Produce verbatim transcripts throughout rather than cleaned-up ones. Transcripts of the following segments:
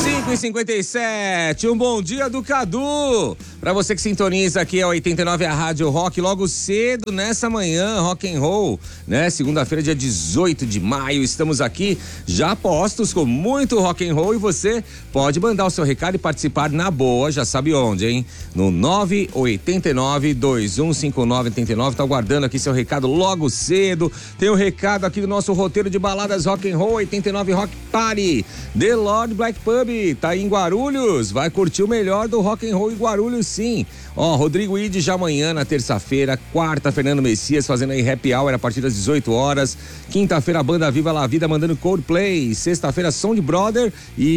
cinco e cinquenta e sete, um bom dia do Cadu. Pra você que sintoniza aqui a oitenta e nove, a Rádio Rock, logo cedo nessa manhã, rock and roll, né? Segunda-feira, dia dezoito de maio, estamos aqui já postos com muito rock and roll e você pode mandar o seu recado e participar na boa, já sabe onde, hein? No nove oito nove, dois um cinco nove oito nove, tá aguardando aqui seu recado logo cedo. Tem o um recado aqui do nosso roteiro de baladas rock and roll, oitenta e nove Rock Party, The Lord Black Pub, tá aí em Guarulhos, vai curtir o melhor do rock and roll em Guarulhos, sim. Ó, Rodrigo Ide já amanhã na terça-feira, quarta Fernando Messias fazendo aí happy hour a partir das dezoito horas, quinta-feira Banda Viva La Vida mandando Coldplay, sexta-feira Sound Brother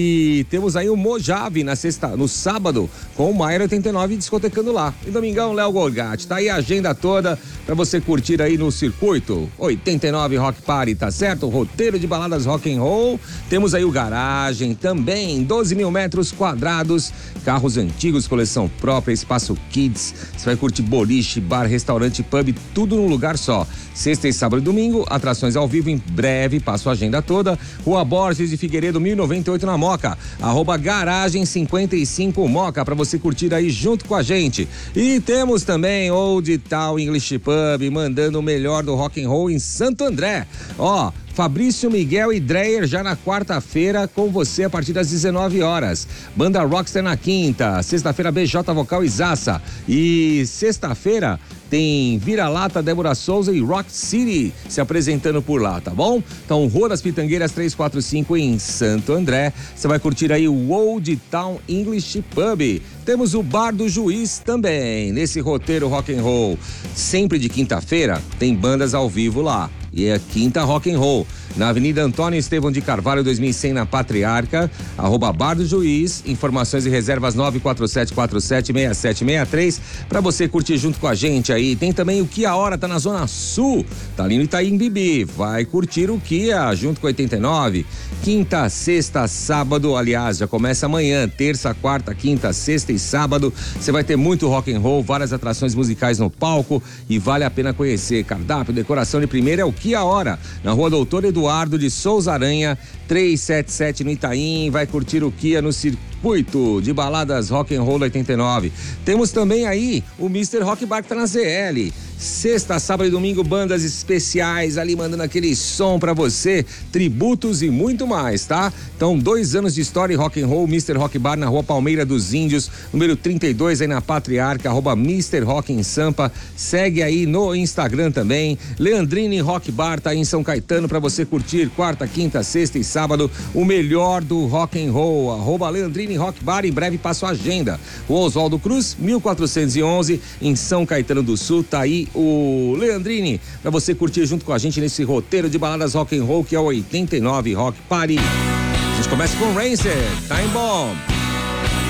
e temos aí o Mojave na sexta, no sábado com o Maier oitenta e nove discotecando lá. E domingão Léo Golgatti, tá aí a agenda toda pra você curtir aí no circuito oitenta e nove Rock Party, tá certo? Roteiro de baladas rock and roll, temos aí o garagem também, doze mil metros quadrados, carros antigos, coleção própria, espaço kids, você vai curtir boliche, bar, restaurante, pub, tudo num lugar só. Sexta e sábado e domingo, atrações ao vivo, em breve, passo a agenda toda. Rua Borges de Figueiredo, mil e noventa e oito na Moca, arroba garagem cinquenta e cinco Moca, pra você curtir aí junto com a gente. E temos também Old Town English Pub, mandando o melhor do rock and roll em Santo André. Ó, Fabrício, Miguel e Dreyer já na quarta-feira com você a partir das dezenove horas. Banda Rockstar na quinta, sexta-feira B J Vocal e Zaça. E sexta-feira tem Vira-Lata, Débora Souza e Rock City se apresentando por lá, tá bom? Então, Rua das Pitangueiras trezentos e quarenta e cinco em Santo André. Você vai curtir aí o Old Town English Pub. Temos o Bar do Juiz também, nesse roteiro rock and roll. Sempre de quinta-feira tem bandas ao vivo lá. E é quinta rock and roll, na Avenida Antônio Estevão de Carvalho, dois mil e cem, na Patriarca, arroba Bar do Juiz, informações e reservas nove quatro sete quatro sete seis sete seis três, pra você curtir junto com a gente aí. Tem também o Kia Hora, tá na Zona Sul, tá ali no Itaim Bibi, vai curtir o Kia junto com oitenta e nove, quinta, sexta, sábado, aliás, já começa amanhã, terça, quarta, quinta, sexta e sábado, você vai ter muito rock and roll, várias atrações musicais no palco e vale a pena conhecer. Cardápio, decoração de primeira é o Kia Hora, na Rua Doutor Eduardo de Souza Aranha, trezentos e setenta e sete no Itaim. Vai curtir o Kia no circuito de baladas rock and roll oitenta e nove. Temos também aí o mister Rock Bar que tá na Z L. Sexta, sábado e domingo, bandas especiais ali mandando aquele som pra você, tributos e muito mais, tá? Então, dois anos de história e rock and roll, mister Rock Bar na Rua Palmeira dos Índios, número trinta e dois aí na Patriarca, arroba mister Rock em Sampa. Segue aí no Instagram também. Leandrini Rock Bar tá aí em São Caetano pra você curtir quarta, quinta, sexta e sábado o melhor do rock and roll. Arroba Leandrini Rock Bar, em breve passo a agenda. O Oswaldo Cruz, mil quatrocentos e onze em São Caetano do Sul, tá aí o Leandrini, pra você curtir junto com a gente nesse roteiro de baladas rock and roll que é o oitenta e nove Rock Party. A gente começa com Rancid, Time Bomb.